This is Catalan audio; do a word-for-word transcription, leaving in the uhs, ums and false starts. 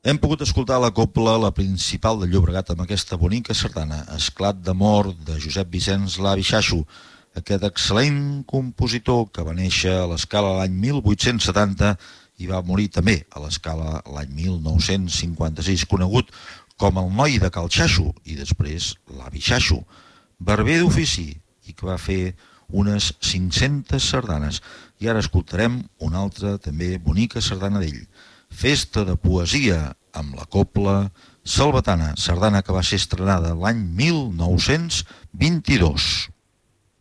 Hem pogut escoltar la cobla La Principal de Llobregat amb aquesta bonica sardana, Esclat d'amor, de Josep Vicenç L'avi Xaxo, aquest excel·lent compositor que va néixer a l'Escala l'any mil vuit-cents setanta i va morir també a l'Escala l'any mil nou-cents cinquanta-sis, conegut com el noi de Cal Xaxo i després l'Avi Xaxo, barber d'ofici i que va fer unes cinc-centes sardanes. I ara escoltarem una altra també bonica sardana d'ell, Festa de poesia amb la cobla Salvatana, sardana que va ser estrenada l'any mil nou-cents vint-i-dos.